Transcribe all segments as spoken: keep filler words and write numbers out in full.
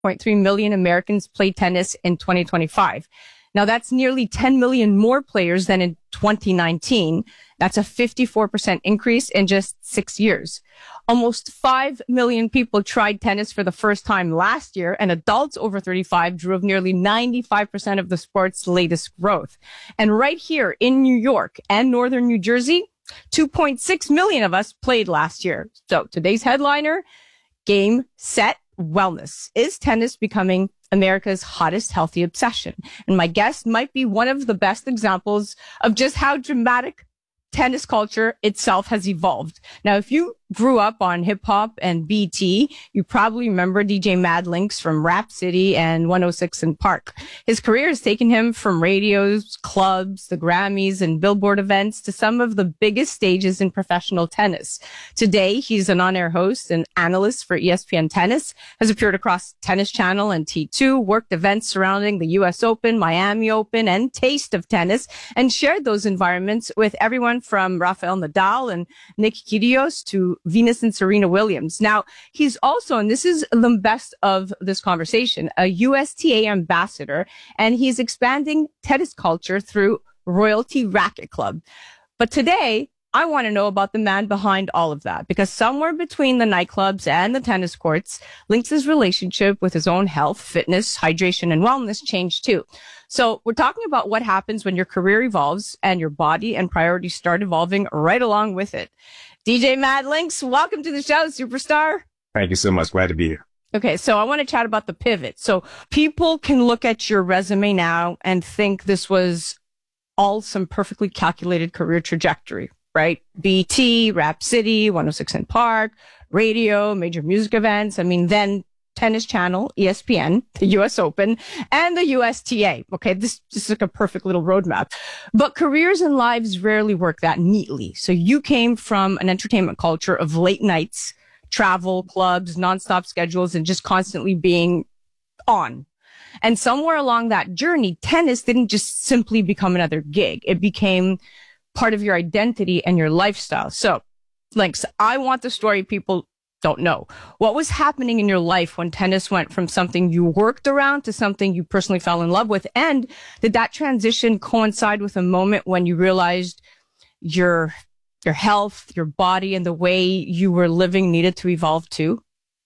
point three million Americans play tennis in twenty twenty-five. Now, that's nearly ten million more players than in twenty nineteen. That's a fifty-four percent increase in just six years. Almost five million people tried tennis for the first time last year, and adults over thirty-five drove nearly ninety-five percent of the sport's latest growth. And right here in New York and northern New Jersey, two point six million of us played last year. So today's headliner, Game, Set, Wellness. Is tennis becoming America's hottest healthy obsession? And my guest might be one of the best examples of just how dramatic tennis culture itself has evolved. Now, if you grew up on hip hop and B T, you probably remember D J Mad Links from Rap City and one oh six in Park. His career has taken him from radios, clubs, the Grammys, and Billboard events to some of the biggest stages in professional tennis. Today, he's an on-air host and analyst for E S P N Tennis, has appeared across Tennis Channel and T two, worked events surrounding the U S Open, Miami Open, and Taste of Tennis, and shared those environments with everyone from Rafael Nadal and Nick Kyrgios to Venus and Serena Williams. Now, he's also, and this is the best of this conversation, a U S T A ambassador, and he's expanding tennis culture through Royalty Racket Club. But today, I want to know about the man behind all of that, because somewhere between the nightclubs and the tennis courts, Links' relationship with his own health, fitness, hydration, and wellness changed too. So we're talking about what happens when your career evolves and your body and priorities start evolving right along with it. D J Mad Links, welcome to the show, superstar. Thank you so much. Glad to be here. Okay, so I want to chat about the pivot. So people can look at your resume now and think this was all some perfectly calculated career trajectory, right? B T, Rap City, one oh six in Park, radio, major music events. I mean, then Tennis Channel, E S P N, the U S Open, and the U S T A. Okay, this, this is like a perfect little roadmap. But careers and lives rarely work that neatly. So you came from an entertainment culture of late nights, travel, clubs, nonstop schedules, and just constantly being on. And somewhere along that journey, tennis didn't just simply become another gig. It became part of your identity and your lifestyle. So, Links, I want the story people don't know. What was happening in your life when tennis went from something you worked around to something you personally fell in love with? And did that transition coincide with a moment when you realized your, your health, your body, and the way you were living needed to evolve too?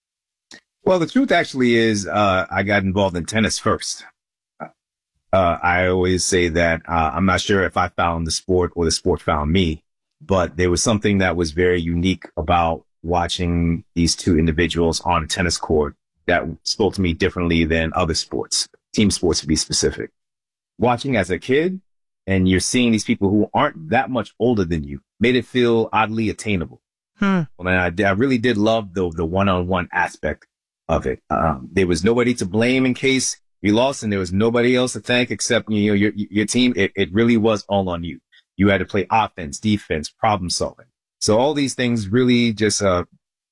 Well, the truth actually is, uh, I got involved in tennis first. Uh, I always say that, uh, I'm not sure if I found the sport or the sport found me, but there was something that was very unique about watching these two individuals on a tennis court that spoke to me differently than other sports, team sports to be specific. Watching as a kid, and you're seeing these people who aren't that much older than you, made it feel oddly attainable. Hmm. Well, and I, I really did love the, the one-on-one aspect of it. Um, there was nobody to blame in case you lost, and there was nobody else to thank except, you know, your, your team. It, it really was all on you. You had to play offense, defense, problem solving. So all these things really just, uh,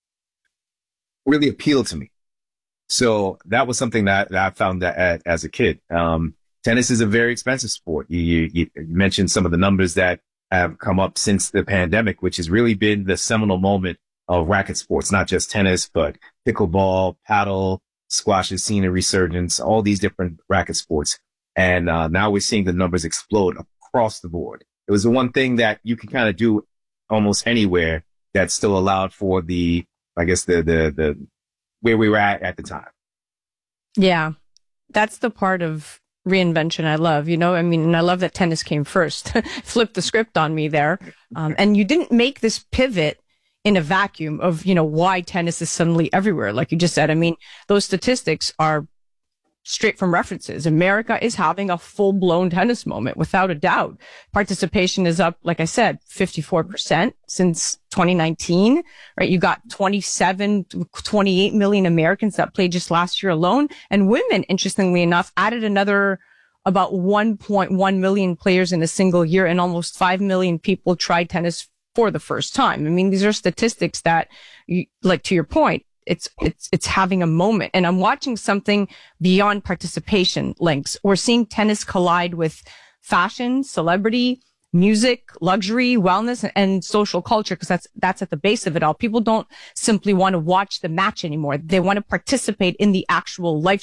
really appealed to me. So that was something that, that I found that at, as a kid. Um, tennis is a very expensive sport. You, you, you mentioned some of the numbers that have come up since the pandemic, which has really been the seminal moment of racket sports, not just tennis, but pickleball, paddle, squash has seen a resurgence, all these different racket sports. And, uh, now we're seeing the numbers explode across the board. It was the one thing that you can kind of do almost anywhere that still allowed for the, I guess, the, the, the, where we were at at the time. Yeah. That's the part of reinvention I love, you know, I mean, and I love that tennis came first, flipped the script on me there. Um, and you didn't make this pivot in a vacuum of, you know, why tennis is suddenly everywhere. Like you just said, I mean, those statistics are straight from references. America is having a full-blown tennis moment, without a doubt. Participation is up, like I said, fifty-four percent since twenty nineteen, right? You got twenty-seven, twenty-eight million Americans that played just last year alone. And women, interestingly enough, added another about one point one million players in a single year, and almost five million people tried tennis for the first time. I mean, these are statistics that, you, like to your point, It's, it's, it's having a moment. And I'm watching something beyond participation, Links. We're seeing tennis collide with fashion, celebrity, music, luxury, wellness, and social culture, because that's that's at the base of it all. People don't simply want to watch the match anymore. They want to participate in the actual life